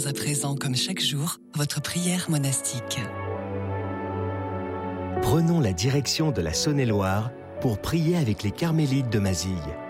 à présent, comme chaque jour, votre prière monastique. Prenons la direction de la Saône-et-Loire pour prier avec les Carmélites de Mazille.